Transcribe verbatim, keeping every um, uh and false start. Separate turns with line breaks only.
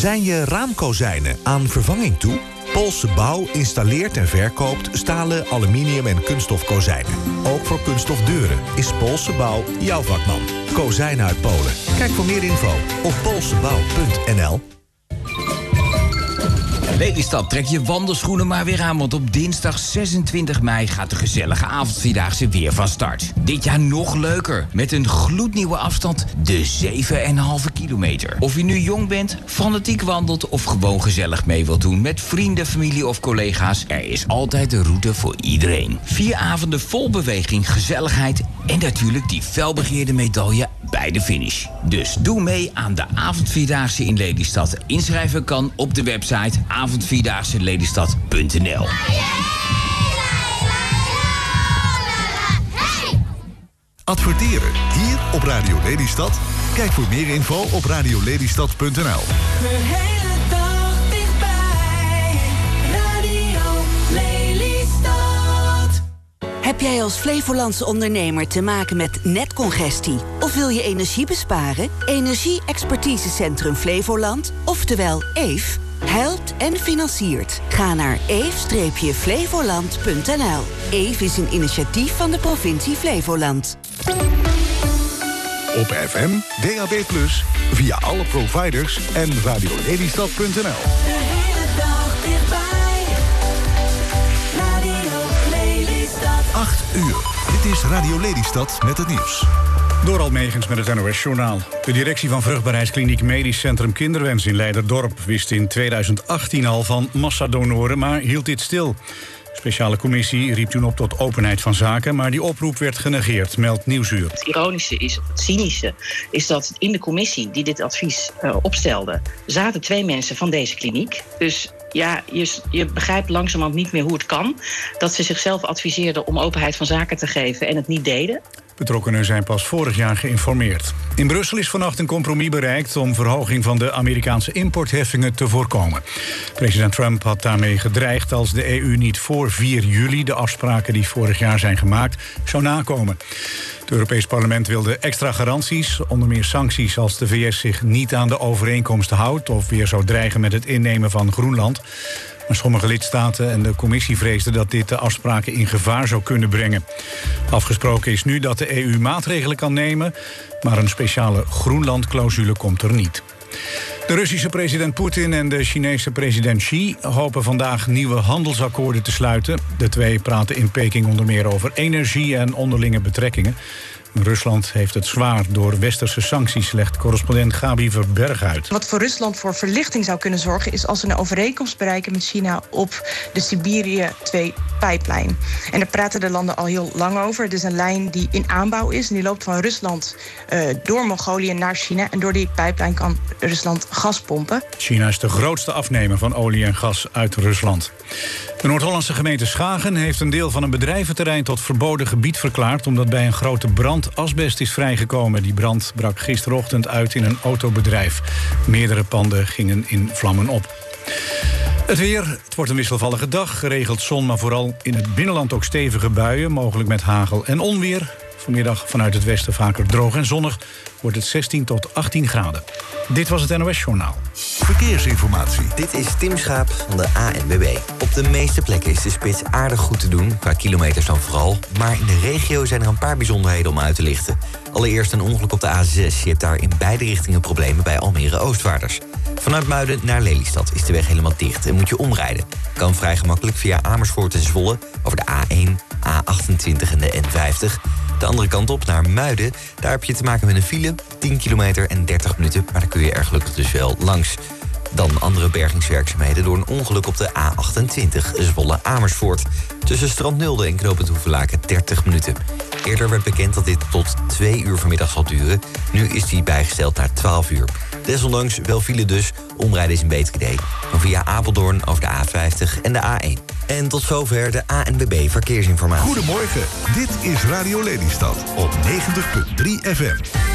Zijn je raamkozijnen aan vervanging toe? Poolse Bouw installeert en verkoopt stalen, aluminium en kunststof kozijnen. Ook voor kunststof deuren is Poolse Bouw jouw vakman. Kozijnen uit Polen. Kijk voor meer info op poolsebouw punt n l.
Lelystad, trek je wandelschoenen maar weer aan, want op dinsdag zesentwintig mei gaat de gezellige avondvierdaagse weer van start. Dit jaar nog leuker, met een gloednieuwe afstand, de zeven komma vijf kilometer. Of je nu jong bent, fanatiek wandelt of gewoon gezellig mee wilt doen met vrienden, familie of collega's, er is altijd een route voor iedereen. Vier avonden vol beweging, gezelligheid en natuurlijk die felbegeerde medaille bij de finish. Dus doe mee aan de avondvierdaagse in Lelystad. Inschrijven kan op de website avondvierdaagse lelystad punt n l.
Adverteren hier op Radio Lelystad? Kijk voor meer info op radio lelystad punt n l.
De hele dag dichtbij. Radio Lelystad.
Heb jij als Flevolandse ondernemer te maken met netcongestie? Of wil je energie besparen? Energie-expertisecentrum Flevoland, oftewel E F, helpt en financiert. Ga naar e f flevoland punt n l. E F is een initiatief van de provincie Flevoland.
Op F M, D A B plus, via alle providers en radio lelystad punt n l.
De hele dag dichtbij. Radio Lelystad.
acht uur. Dit is Radio Lelystad met het nieuws.
Door Almegens met het N O S-journaal. De directie van vruchtbaarheidskliniek Medisch Centrum Kinderwens in Leiderdorp wist in tweeduizend achttien al van massadonoren, maar hield dit stil. De speciale commissie riep toen op tot openheid van zaken, maar die oproep werd genegeerd, meldt Nieuwsuur.
Het ironische is, het cynische, is dat in de commissie die dit advies uh, opstelde, zaten twee mensen van deze kliniek. Dus ja, je, je begrijpt langzamerhand niet meer hoe het kan dat ze zichzelf adviseerden om openheid van zaken te geven en het niet deden.
Betrokkenen zijn pas vorig jaar geïnformeerd. In Brussel is vannacht een compromis bereikt om verhoging van de Amerikaanse importheffingen te voorkomen. President Trump had daarmee gedreigd als de E U niet voor vier juli de afspraken die vorig jaar zijn gemaakt zou nakomen. Het Europees Parlement wilde extra garanties, onder meer sancties als de V S zich niet aan de overeenkomst houdt of weer zou dreigen met het innemen van Groenland. Maar sommige lidstaten en de commissie vreesden dat dit de afspraken in gevaar zou kunnen brengen. Afgesproken is nu dat de E U maatregelen kan nemen, maar een speciale Groenland-clausule komt er niet. De Russische president Poetin en de Chinese president Xi hopen vandaag nieuwe handelsakkoorden te sluiten. De twee praten in Peking onder meer over energie en onderlinge betrekkingen. Rusland heeft het zwaar door westerse sancties, legt correspondent Gabi Verberg uit.
Wat voor Rusland voor verlichting zou kunnen zorgen is als we een overeenkomst bereiken met China op de Siberië twee pijplijn. En daar praten de landen al heel lang over. Het is een lijn die in aanbouw is en die loopt van Rusland uh, door Mongolië naar China. En door die pijplijn kan Rusland gas pompen.
China is de grootste afnemer van olie en gas uit Rusland. De Noord-Hollandse gemeente Schagen heeft een deel van een bedrijventerrein tot verboden gebied verklaard omdat bij een grote brand asbest is vrijgekomen. Die brand brak gisterochtend uit in een autobedrijf. Meerdere panden gingen in vlammen op. Het weer, het wordt een wisselvallige dag. Geregeld zon, maar vooral in het binnenland ook stevige buien. Mogelijk met hagel en onweer. Vanmiddag vanuit het westen vaker droog en zonnig. Wordt het zestien tot achttien graden. Dit was het N O S-journaal.
Verkeersinformatie.
Dit is Tim Schaap van de A N W B. Op de meeste plekken is de spits aardig goed te doen, qua kilometers dan vooral. Maar in de regio zijn er een paar bijzonderheden om uit te lichten. Allereerst een ongeluk op de A zes. Je hebt daar in beide richtingen problemen bij Almere Oostvaarders. Vanuit Muiden naar Lelystad is de weg helemaal dicht en moet je omrijden. Kan vrij gemakkelijk via Amersfoort en Zwolle over de A één, A achtentwintig en de N vijftig. De andere kant op, naar Muiden, daar heb je te maken met een file, tien kilometer en dertig minuten, maar daar kun je er gelukkig dus wel langs. Dan andere bergingswerkzaamheden door een ongeluk op de A achtentwintig, Zwolle-Amersfoort. Tussen Strand Nulde en Knooppunt Hoevelaken dertig minuten. Eerder werd bekend dat dit tot twee uur vanmiddag zal duren. Nu is die bijgesteld naar twaalf uur. Desondanks wel file dus, omrijden is een beter idee. Dan via Apeldoorn over de A vijftig en de A één. En tot zover de A N W B Verkeersinformatie.
Goedemorgen, dit is Radio Lelystad op negentig komma drie F M.